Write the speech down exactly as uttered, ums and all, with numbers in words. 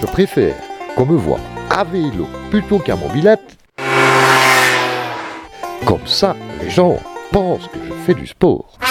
Je préfère qu'on me voit à vélo plutôt qu'à mobilette. Comme ça, les gens pensent que je fais du sport.